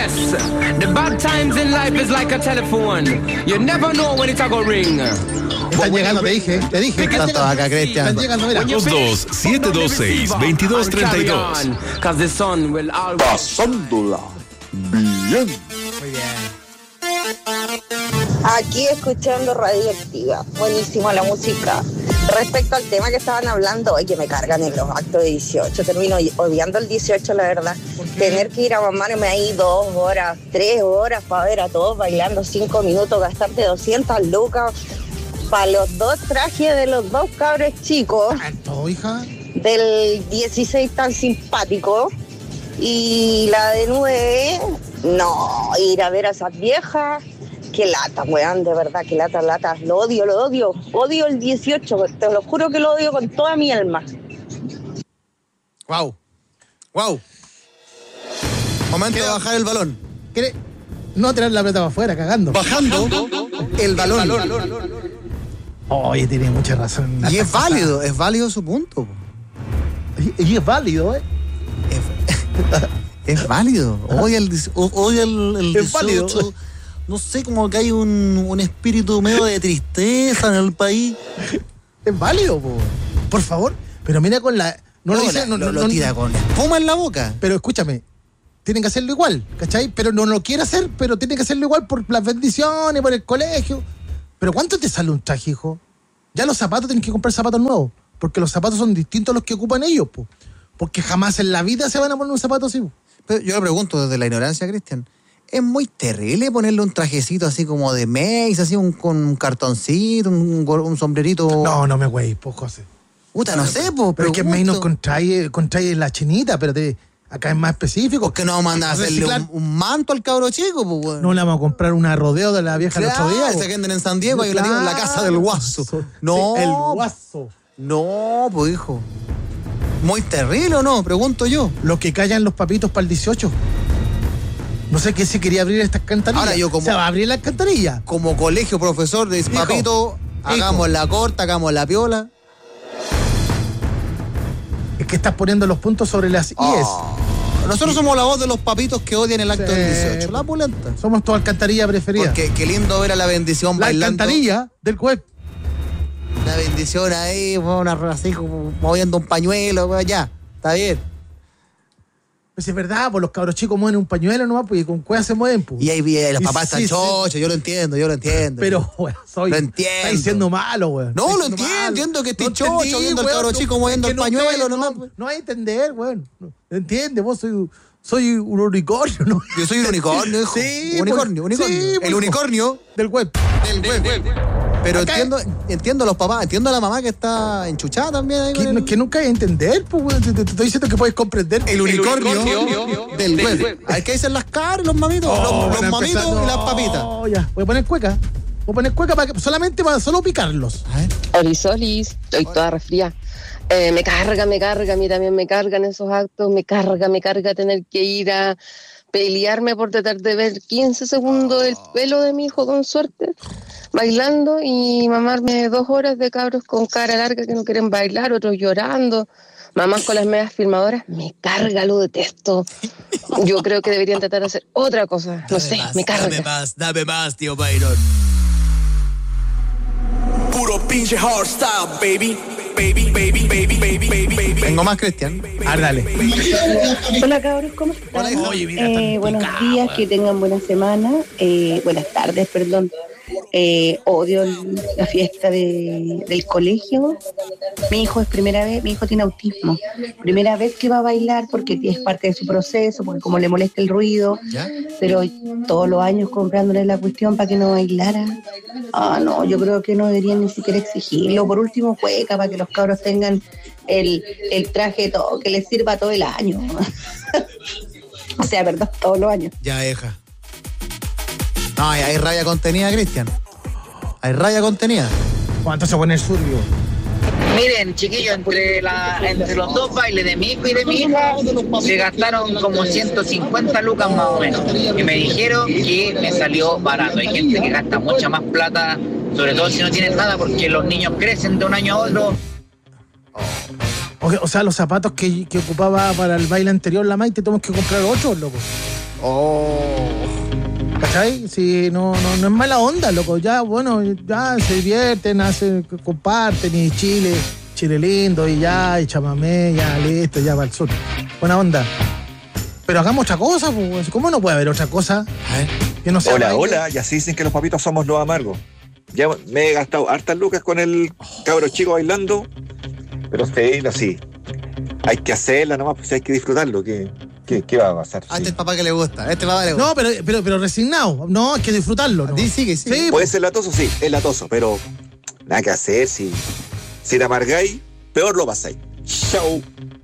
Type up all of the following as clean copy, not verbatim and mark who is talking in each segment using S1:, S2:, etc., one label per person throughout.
S1: Yes, the bad times in life is like a telephone. You never know when it's a go ring.
S2: Están llegando, te dije.
S3: Están todos acá, Cristian.
S2: Están llegando, mira.
S4: 22726-2232.
S5: Pasándola bien.
S2: Muy bien.
S6: Aquí escuchando Radioactiva, buenísima la música. Respecto al tema que estaban hablando, hoy que me cargan en los actos de 18, termino odiando el 18, la verdad. Tener que ir a mamarme ahí 2 horas, 3 horas para ver a todos bailando 5 minutos, gastarte 200 lucas para los 2 trajes de los 2 cabros chicos.
S2: ¿Tanto, hija?
S6: Del 16 tan simpático. Y la de 9, no, ir a ver a esas viejas. Qué lata, weón, de verdad, qué lata. Lo odio. Odio el 18, te lo juro que lo odio con toda mi alma.
S3: Wow. Momento de bajar el balón.
S2: No tirar la pelota para afuera, cagando.
S3: Bajando el balón.
S2: Oye, tiene mucha razón.
S3: Y es válido su punto.
S2: Y es válido, ¿eh?
S3: Es válido. Odia el 18.
S2: Es válido.
S3: No sé, como que hay un espíritu medio de tristeza en el país.
S2: Es válido, po. Por favor. Pero mira con la...
S3: Lo tira con espuma en la boca.
S2: Pero escúchame, tienen que hacerlo igual, ¿cachai? Pero no lo quiere hacer, pero tienen que hacerlo igual por las bendiciones, por el colegio. Pero ¿cuánto te sale un traje, hijo? Ya los zapatos tienen que comprar zapatos nuevos, porque los zapatos son distintos a los que ocupan ellos, po. Porque jamás en la vida se van a poner un zapato así, po.
S3: Pero yo le pregunto desde la ignorancia, Cristian. Es muy terrible ponerle un trajecito así como de Mace, así con un cartoncito, un sombrerito.
S2: No me güey, pues, José.
S3: Puta, no sé, pues.
S2: Pero es que Mace nos contrae la chinita, pero acá es más específico.
S3: ¿Por qué no vamos a mandar a hacerle un manto al cabro chico, pues, güey?
S2: No le vamos a comprar una rodeo de la vieja el otro día.
S3: Esa que anden en San Diego y la tienen en la casa del Guaso. No.
S2: Sí, el Guaso.
S3: No, pues, hijo. ¿Muy terrible o no? Pregunto yo.
S2: Los que callan los papitos para el 18. No sé qué se quería abrir esta alcantarilla.
S3: Ahora
S2: ¿Se va a abrir la alcantarilla?
S3: Como colegio profesor de papito, hagamos la corta, hagamos la piola.
S2: Es que estás poniendo los puntos sobre las IES.
S3: Nosotros somos la voz de los papitos que odian el acto del 18. La pulenta.
S2: Somos tu alcantarilla preferida.
S3: Porque qué lindo ver a la bendición
S2: la
S3: bailando.
S2: La alcantarilla del web.
S3: La bendición ahí, así como moviendo un pañuelo, ya, está bien.
S2: Pues es verdad, pues los cabros chicos mueven un pañuelo nomás, pues y con cuevas se mueven, pues.
S3: Y ahí los papás están chochos, yo lo entiendo.
S2: Pero, weón,
S3: lo entiendo.
S2: Está diciendo malo, weón.
S3: No, lo entiendo que estés chocho viendo al cabro chico moviendo el pañuelo nomás.
S2: No hay a entender, weón. No entiende, vos soy un unicornio, ¿no?
S3: Yo soy un unicornio, hijo.
S2: Sí,
S3: unicornio.
S2: Sí,
S3: el unicornio
S2: del web.
S3: Pero entiendo a los papás, entiendo a la mamá que está enchuchada también ahí.
S2: Que nunca hay a entender, pues, weón. Te estoy diciendo que puedes comprender.
S3: El unicornio del web. Hay que dicen las caras, los mamitos, los mamitos y las papitas.
S2: Ya, voy a poner cueca. Solamente para solo picarlos.
S7: Solis, estoy toda resfriada. Me carga, a mí también me cargan esos actos, me carga tener que ir a pelearme por tratar de ver 15 segundos el pelo de mi hijo con suerte, bailando y mamarme 2 horas de cabros con cara larga que no quieren bailar, otros llorando, mamás con las medias filmadoras, me carga, lo detesto. Yo creo que deberían tratar de hacer otra cosa, no sé, me carga.
S3: Dame más, tío Byron.
S5: Puro pinche hardstyle, baby.
S3: Tengo más, Cristian.
S2: Dale.
S8: Hola, cabros, ¿cómo están?
S2: Oye, mira,
S8: buenos días, que tengan buena semana. Buenas tardes, perdón. Odio la fiesta del colegio. Mi hijo tiene autismo. Primera vez que va a bailar porque es parte de su proceso, porque como le molesta el ruido,
S3: ¿ya?
S8: Pero todos los años comprándole la cuestión para que no bailara. No, yo creo que no deberían ni siquiera exigirlo. Por último, juega para que los cabros tengan el traje todo, que les sirva todo el año. O sea, perdón, todos los años.
S3: Ya, hija. No, hay raya contenida, Cristian. Hay raya contenida.
S2: ¿Cuánto se pone el surbio?
S9: Miren, chiquillos, entre los 2 bailes de mi hijo y de mi hija se gastaron como 150 lucas más o menos. Y me dijeron que me salió barato. Hay gente que gasta mucha más plata, sobre todo si no tienen nada, porque los niños crecen de un año a otro.
S2: O sea, los zapatos que ocupaba para el baile anterior la Maite, tenemos que comprar 8, loco. ¿Cachai? Sí, no es mala onda, loco. Ya, bueno, ya se divierten, comparten y Chile lindo y ya, y chamamé, ya listo, ya para el sur. Buena onda. Pero hagamos otra cosa, pues. ¿Cómo no puede haber otra cosa? Que no sea
S4: Hola, y así dicen que los papitos somos los amargos. Ya me he gastado hartas lucas con el cabro chico bailando, pero sí, hay que hacerla nomás, pues hay que disfrutarlo. ¿Qué va a pasar?
S3: A este el papá que le gusta,
S2: No, pero resignado. No, hay que disfrutarlo, ¿no?
S3: Sí.
S4: Puede ser latoso, sí, es latoso, pero nada que hacer. Si te amargáis, peor lo pasáis. Chau.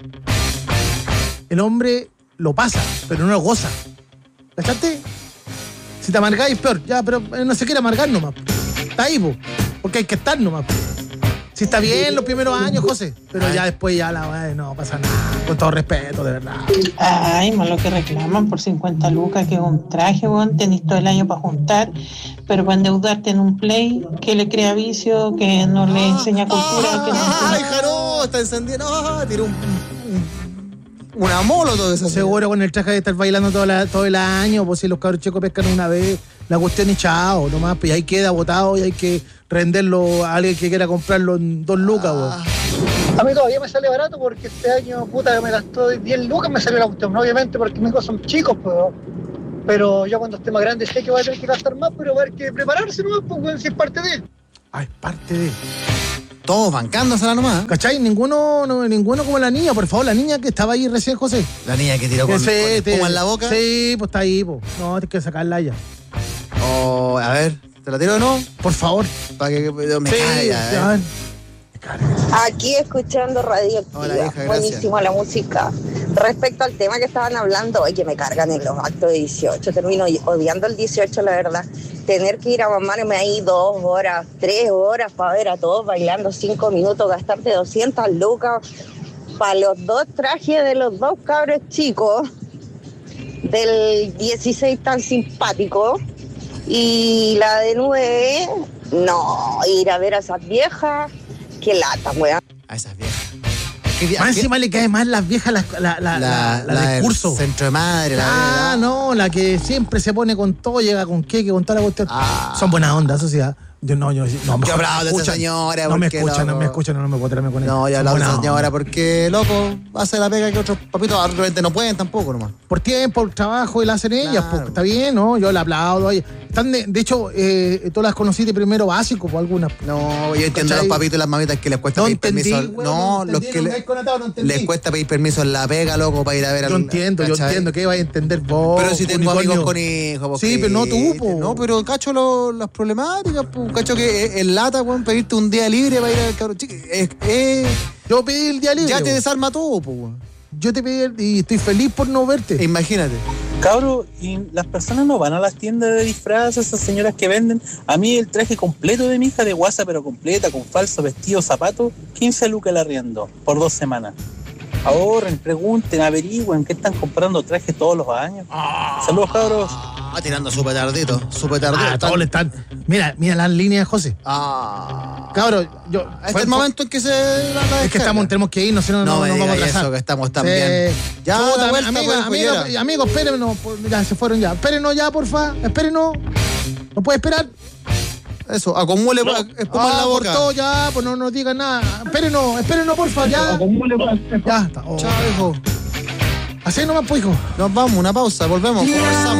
S2: El hombre lo pasa, pero no lo goza. ¿Cachaste? Si te amargáis, peor. Ya, pero no se quiere amargar nomás. Está ahí, po. Porque hay que estar nomás. Si está bien los primeros años, José, pero ya después no pasa nada. Con todo respeto, de verdad.
S10: Ay, más lo que reclaman por 50 lucas, que es un traje, weón, tenés todo el año para juntar, pero para endeudarte en un play que le crea vicio, que no le enseña cultura, que no
S3: ¡ay, Jaro! Está encendido. ¡No! Tiró una molo todo eso.
S2: Seguro con el traje de estar bailando todo el año, pues si los cabros chicos pescan una vez, la cuestión es chao, nomás, pues ahí queda botado y hay que renderlo a alguien que quiera comprarlo en 2 lucas, weón.
S11: A mí todavía me sale barato porque este año, me gastó 10 lucas, me salió la cuestión, obviamente porque mis hijos son chicos, pero yo cuando esté más grande sé que voy a tener que gastar más, pero va a haber que prepararse, ¿no? Pues si es parte de él.
S2: Es parte de él.
S3: Todos bancándosela nomás.
S2: ¿Cachai? Ninguno como la niña, por favor, la niña que estaba ahí recién, José.
S3: La niña que tiró con espuma en la boca.
S2: Sí, pues está ahí, pues. No, tienes que sacarla ya.
S3: A ver, ¿te la tiro o no?
S2: Por favor.
S3: Para que me caiga.
S6: Aquí escuchando Radioactiva.
S3: Hola, hija,
S6: buenísimo la música. Respecto al tema que estaban hablando, que me cargan en los actos de 18. Termino odiando el 18, la verdad. Tener que ir a mamarme ahí 2 horas, 3 horas para ver a todos bailando 5 minutos, gastarte 200 lucas para los 2 trajes de los 2 cabros chicos del 16 tan simpático y la de 9, no, ir a ver a esas viejas. Qué lata, weón.
S3: A esas viejas.
S2: Más encima le cae más las viejas la del curso.
S3: Centro de madre,
S2: la que siempre se pone con todo, llega con queque, con toda la cuestión. Son buenas ondas, eso sí. Yo
S3: hablaba de esa señora.
S2: No me escuchan, no me puedo tirarme con ella.
S3: No, yo hablaba de esa señora porque, loco, hace la pega que otros papitos realmente no pueden tampoco nomás.
S2: Por tiempo, por trabajo, y la hacen ellas, pues está bien, ¿no? Yo la aplaudo a ellas. Están de hecho, tú las conocí de primero básico, por algunas.
S3: No, yo entiendo a los papitos y las mamitas que les cuesta pedir permiso. Los que les cuesta pedir permiso en la pega, loco, para ir a ver
S2: Yo entiendo, que vais a entender vos.
S3: Pero si tengo amigos con hijos.
S2: Sí, pero no tú, po.
S3: No, pero cacho las problemáticas, po. Cacho que en lata, weón, pedirte un día libre para ir al cabrón chico.
S2: Yo pedí el día libre.
S3: Ya te desarma todo, po, weón.
S2: Yo te pedí y estoy feliz por no verte.
S3: Imagínate.
S12: Cabro, y las personas no van a las tiendas de disfraces, esas señoras que venden. A mí el traje completo de mi hija, de guasa, pero completa, con falso, vestido, zapatos, 15 lucas el arriendo por 2 semanas. Ahorren, pregunten, averigüen qué están comprando trajes todos los años. Saludos, cabros.
S3: Tirando súper tardito.
S2: Todos le están. Mira las líneas, José. Cabrón,
S3: este es el momento en que
S2: es que tenemos que irnos, si no vamos a atrasar.
S3: Eso, que estamos tan bien.
S2: Ya, amigos, espérenos. Ya se fueron ya. Espérenos ya, porfa. Espérenos. ¿No puede esperar?
S3: Eso, acumule espuma en la boca.
S2: Por todo ya, pues no nos digan nada. Espérenos, porfa, ya. Ya está. Chao, hijo. Así nomás, pues, hijo.
S3: Nos vamos, una pausa, volvemos, conversamos.